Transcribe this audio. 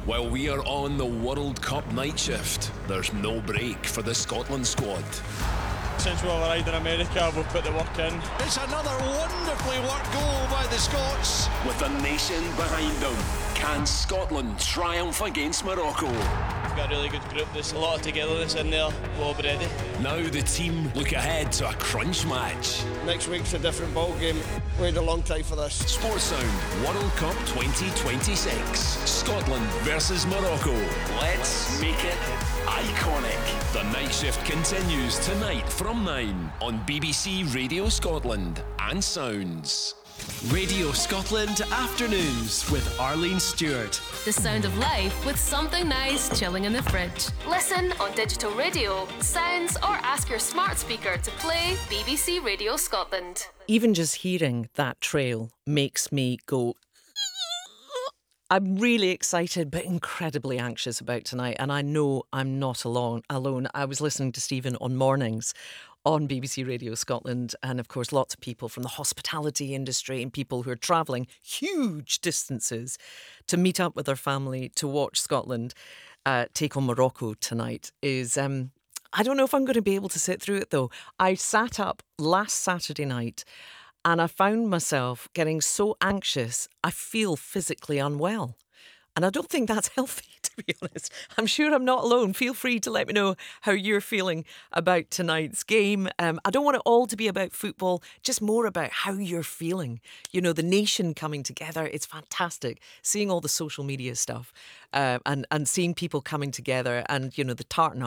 While we are on the World Cup night shift, there's no break for the Scotland squad. Since we arrived in America, we've put the work in. It's another wonderfully worked goal by the Scots. With the nation behind them, can Scotland triumph against Morocco? We've got a really good group. There's a lot of togetherness in there. We'll be ready. Now the team look ahead to a crunch match. Next week's a different ball game. Waited a long time for this. Sports Sound World Cup 2026. Scotland versus Morocco. Let's make it iconic. The night shift continues tonight from 9 on BBC Radio Scotland and Sounds. Radio Scotland Afternoons with Arlene Stewart. The sound of life with something nice chilling in the fridge. Listen on digital radio, Sounds, or ask your smart speaker to play BBC Radio Scotland. Even just hearing that trail makes me go... I'm really excited but incredibly anxious about tonight, and I know I'm not alone. I was listening to Stephen on Mornings on BBC Radio Scotland, and of course lots of people from the hospitality industry and people who are travelling huge distances to meet up with their family to watch Scotland take on Morocco tonight is... I don't know if I'm going to be able to sit through it though. I sat up last Saturday night and I found myself getting so anxious, I feel physically unwell. And I don't think that's healthy, to be honest. I'm sure I'm not alone. Feel free to let me know how you're feeling about tonight's game. I don't want it all to be about football, just more about how you're feeling. You know, the nation coming together, it's fantastic. Seeing all the social media stuff and seeing people coming together and, you know, the tartan